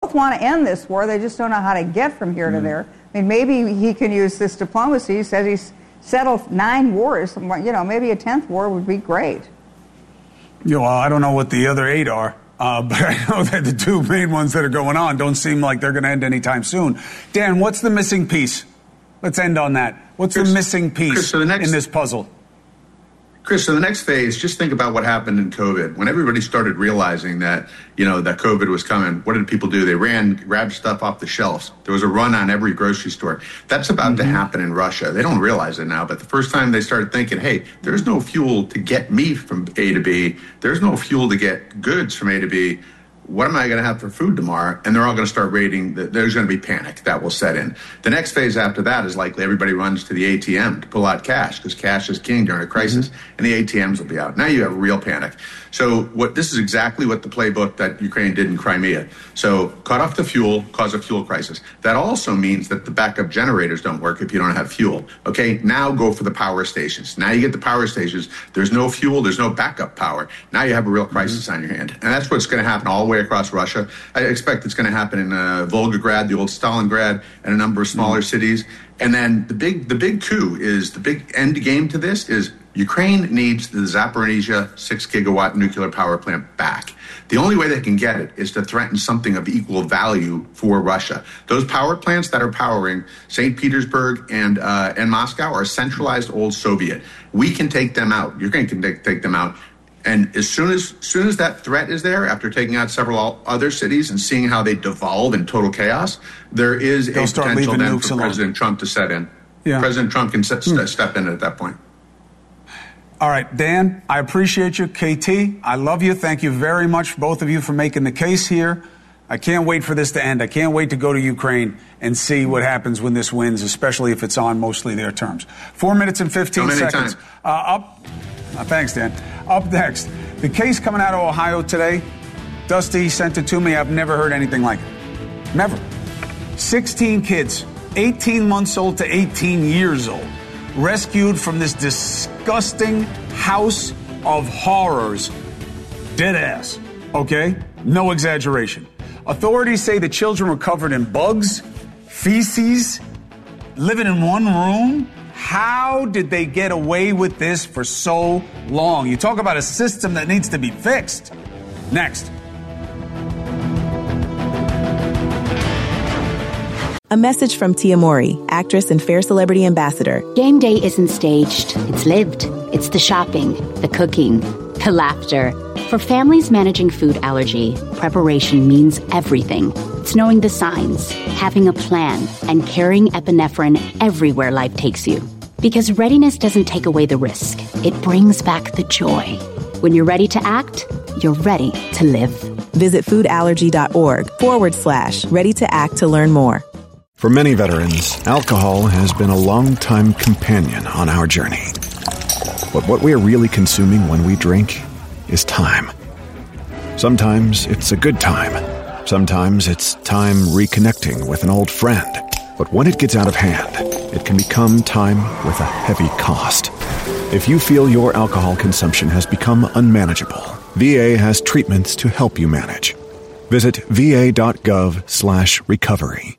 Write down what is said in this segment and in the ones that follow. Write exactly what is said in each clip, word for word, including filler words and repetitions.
both want to end this war. They just don't know how to get from here mm. to there. I mean, maybe he can use this diplomacy. He says he's settled nine wars. You know, maybe a tenth war would be great. Yeah, well, I don't know what the other eight are, uh, but I know that the two main ones that are going on don't seem like they're going to end anytime soon. Dan, what's the missing piece? Let's end on that. What's Chris, the missing piece Chris, so the next, in this puzzle? Chris, so the next phase, just think about what happened in COVID. When everybody started realizing that, you know, that COVID was coming, what did people do? They ran, grabbed stuff off the shelves. There was a run on every grocery store. That's about mm-hmm. to happen in Russia. They don't realize it now, but the first time they started thinking, hey, there's no fuel to get me from A to B. There's no fuel to get goods from A to B. What am I going to have for food tomorrow? And they're all going to start raiding. There's going to be panic that will set in. The next phase after that is likely everybody runs to the A T M to pull out cash because cash is king during a crisis, mm-hmm. and the A T Ms will be out. Now you have real panic. So what this is exactly what the playbook that Ukraine did in Crimea. So cut off the fuel, cause a fuel crisis. That also means that the backup generators don't work if you don't have fuel. Okay, now go for the power stations. Now you get the power stations. There's no fuel. There's no backup power. Now you have a real crisis mm-hmm. on your hand. And that's what's going to happen all the way across Russia. I expect it's going to happen in uh, Volgograd, the old Stalingrad, and a number of smaller mm-hmm. cities. And then the big the big coup is, the big end game to this is Ukraine needs the Zaporizhzhia six gigawatt nuclear power plant back. The only way they can get it is to threaten something of equal value for Russia. Those power plants that are powering Saint Petersburg and uh, and Moscow are centralized old Soviet. We can take them out. Ukraine can take, take them out. And as soon as, as soon as that threat is there, after taking out several other cities and seeing how they devolve in total chaos, there is They'll a potential then for alone. President Trump to set in. Yeah. President Trump can set, hmm. step in at that point. All right, Dan, I appreciate you. K T, I love you. Thank you very much, both of you, for making the case here. I can't wait for this to end. I can't wait to go to Ukraine and see what happens when this wins, especially if it's on mostly their terms. Four minutes and fifteen seconds. Uh, up. Uh, thanks, Dan. Up next, the case coming out of Ohio today. Dusty sent it to me. I've never heard anything like it. Never. sixteen kids, eighteen months old to eighteen years old, rescued from this disgusting house of horrors. Dead ass. Okay? No exaggeration. Authorities say the children were covered in bugs, feces, living in one room. How did they get away with this for so long? You talk about a system that needs to be fixed. Next. A message from Tia Mori, actress and Fair Celebrity Ambassador. Game day isn't staged. It's lived. It's the shopping, the cooking, the laughter. For families managing food allergy, preparation means everything. It's knowing the signs, having a plan, and carrying epinephrine everywhere life takes you. Because readiness doesn't take away the risk. It brings back the joy. When you're ready to act, you're ready to live. Visit foodallergy.org forward slash ready to act to learn more. For many veterans, alcohol has been a long-time companion on our journey. But what we are really consuming when we drink is time. Sometimes it's a good time. Sometimes it's time reconnecting with an old friend. But when it gets out of hand, it can become time with a heavy cost. If you feel your alcohol consumption has become unmanageable, V A has treatments to help you manage. Visit va.gov slash recovery.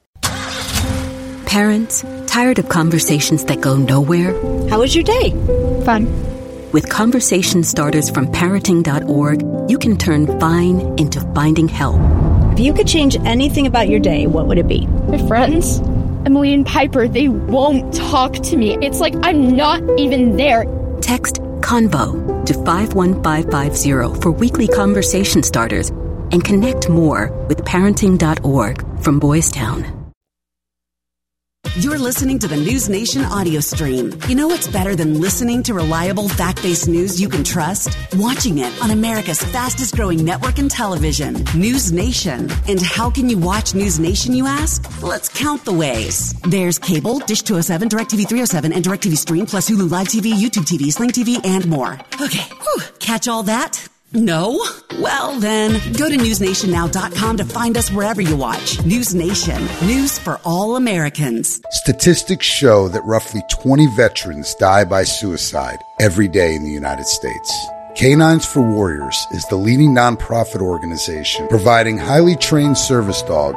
Parents, tired of conversations that go nowhere? How was your day? Fun. With conversation starters from parenting dot org, you can turn fine into finding help. If you could change anything about your day, what would it be? My friends, Emily and Piper, they won't talk to me. It's like I'm not even there. Text CONVO to five one five five zero for weekly conversation starters and connect more with parenting dot org from Boys Town. You're listening to the News Nation audio stream. You know what's better than listening to reliable, fact-based news you can trust? Watching it on America's fastest-growing network in television, News Nation. And how can you watch News Nation, you ask? Let's count the ways. There's cable, Dish two oh seven, DirecTV three oh seven, and DirecTV Stream, plus Hulu Live T V, YouTube T V, Sling T V, and more. Okay, whew. Catch all that? No? Well, then, go to news nation now dot com to find us wherever you watch. News Nation. News for all Americans. Statistics show that roughly twenty veterans die by suicide every day in the United States. Canines for Warriors is the leading nonprofit organization providing highly trained service dogs